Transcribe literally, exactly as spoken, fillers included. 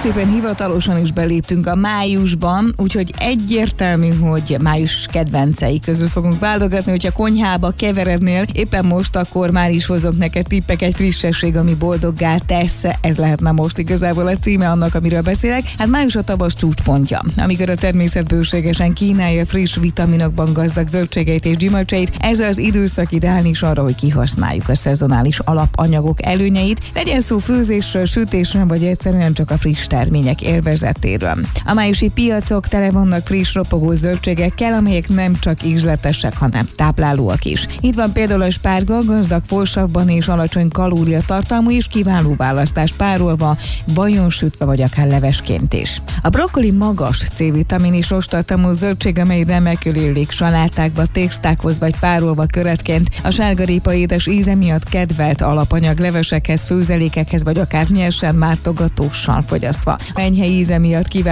szépen hivatalosan is beléptünk a májusban, úgyhogy egyértelmű, hogy május kedvencei közül fogunk válogatni, hogyha konyhába keverednél éppen most, akkor már is hozok neked tippek, egy frissesség, ami boldoggá tesz. Ez lehetne most igazából a címe annak, amiről beszélek. Hát május a tavasz csúcspontja, amikor a természet bőségesen kínálja friss vitaminokban gazdag zöldségeit és gyümölcseit. Ez az időszak ideális arra, hogy kihasználjuk a szezonális alapanyagok előnyeit. Legyen szó főzésről, sütésről, vagy egyszerűen csak a friss termények élvezetéről. A májusi piacok tele vannak friss, ropogó zöldségekkel, amelyek nem csak ízletesek, hanem táplálóak is. Itt van például a spárga, gazdag folsavban és alacsony kalóriatartalmú és kiváló választás párolva, vajon sütve vagy akár levesként is. A brokkoli magas C-vitamin és rosttartalmú zöldség, amely remekül illik salátákba, tésztákhoz vagy párolva köretként. A sárgarépa édes íze miatt kedvelt alapanyag levesekhez, főzelékekhez vagy akár nyersen mártogatóssal fogyasztva. A enyhe íze miatt kiváló